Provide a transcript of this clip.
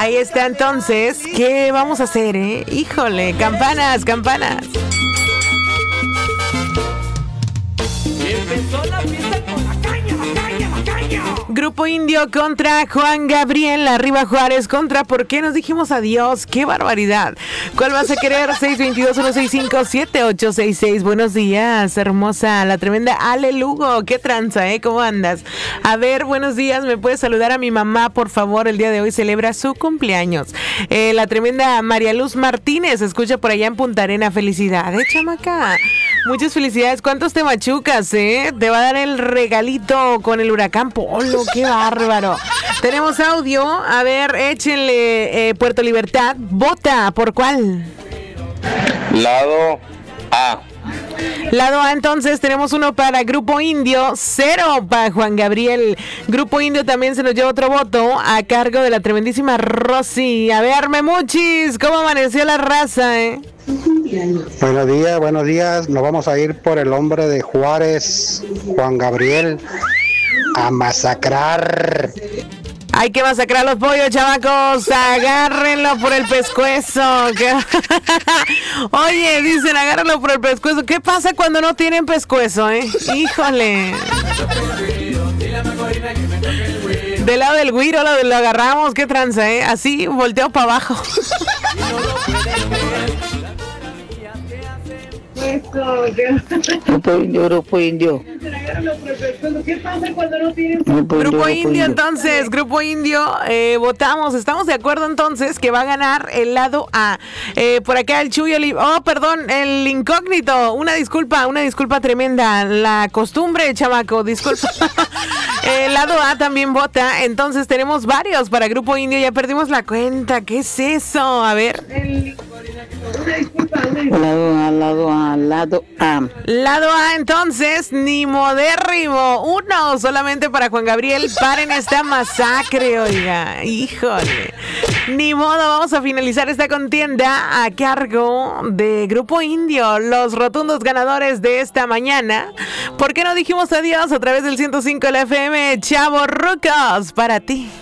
Ahí está entonces. ¿Qué vamos a hacer, Híjole, campanas, campanas. Empezó la fiesta con la caña, la caña, la caña. Grupo Indio contra Juan Gabriel. Arriba Juárez contra ¿Por qué nos dijimos adiós? ¡Qué barbaridad! ¿Cuál vas a querer? 622-165-7866. Buenos días, hermosa. La tremenda Ale Lugo. ¿Qué tranza, ¿Cómo andas? A ver, buenos días. ¿Me puedes saludar a mi mamá, por favor? El día de hoy celebra su cumpleaños. La tremenda María Luz Martínez. Escucha por allá en Punta Arena. Felicidades, chamaca. Muchas felicidades. ¿Cuántos te machucas, Te va a dar el regalito con el huracán Polo. ¡Qué bárbaro! Tenemos audio. A ver, échenle Puerto Libertad. Vota. ¿Por cuál? Lado A. Lado A, entonces tenemos uno para Grupo Indio, 0 para Juan Gabriel. Grupo Indio también se nos lleva otro voto a cargo de la tremendísima Rosy. A ver, Memuchis, ¿cómo amaneció la raza, Buenos días. Nos vamos a ir por el hombre de Juárez, Juan Gabriel, a masacrar. Hay que masacrar los pollos, chamacos. Agárrenlo por el pescuezo. Oye, dicen, agárrenlo por el pescuezo. ¿Qué pasa cuando no tienen pescuezo, Híjole. Del lado del güiro lo agarramos. ¿Qué tranza, Así, volteo para abajo. Grupo Indio. ¿Qué pasa cuando no tienes? Grupo Indio, entonces, Grupo Indio, votamos. Estamos de acuerdo entonces que va a ganar el lado A. Por acá el Chuy, el incógnito. Una disculpa tremenda. La costumbre, chamaco, disculpa. El lado A también vota. Entonces tenemos varios para Grupo Indio. Ya perdimos la cuenta. ¿Qué es eso? A ver. Lado A. Lado A, entonces, ni modérrimo. Uno solamente para Juan Gabriel. Paren esta masacre, oiga. Híjole. Ni modo, vamos a finalizar esta contienda a cargo de Grupo Indio, los rotundos ganadores de esta mañana. ¿Por qué no dijimos adiós a través del 105 de la FM? Chavorrucos, para ti.